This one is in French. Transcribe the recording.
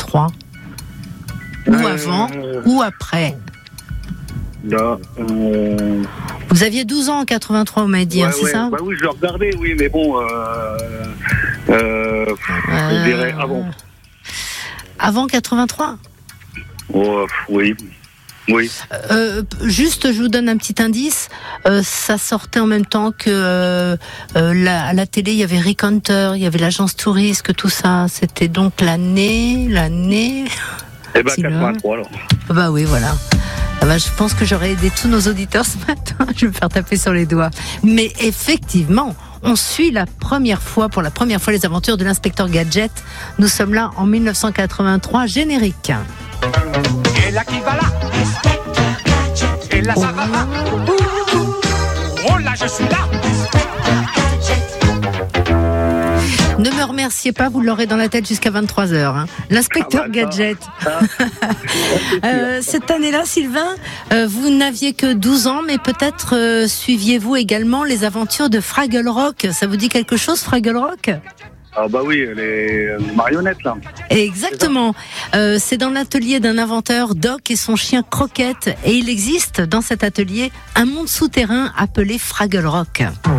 83 ? Ou avant, ou après ? Là, Vous aviez 12 ans en 83, vous m'avez dit, c'est ça ? Bah oui, je le regardais, oui, mais bon, je dirais avant. Avant 83 ? Oh, oui. Juste, je vous donne un petit indice. Ça sortait en même temps que à la télé, il y avait Rick Hunter, il y avait l'agence Touriste, tout ça. C'était donc l'année. Eh ben, 83 alors. Bah oui, voilà. Ah bah, je pense que j'aurais aidé tous nos auditeurs ce matin. Je vais me faire taper sur les doigts. Mais effectivement, on suit pour la première fois les aventures de l'inspecteur Gadget. Nous sommes là en 1983, générique. Et là qui va là, et là ça va là. Oh là je suis là. Ne me remerciez pas, vous l'aurez dans la tête jusqu'à 23h. L'inspecteur Gadget. Cette année-là, Sylvain, vous n'aviez que 12 ans, mais peut-être suiviez-vous également les aventures de Fraggle Rock. Ça vous dit quelque chose, Fraggle Rock ? Ah bah oui, les marionnettes là. Exactement. C'est dans l'atelier d'un inventeur, Doc, et son chien Croquette. Et il existe dans cet atelier un monde souterrain appelé Fraggle Rock.